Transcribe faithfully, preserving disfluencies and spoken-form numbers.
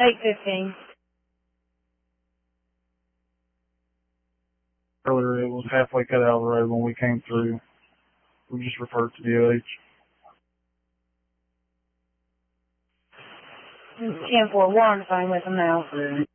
eight fifteen. Earlier it was halfway cut out of the road when we came through. We just referred to D O H. ten four one, fine with them now.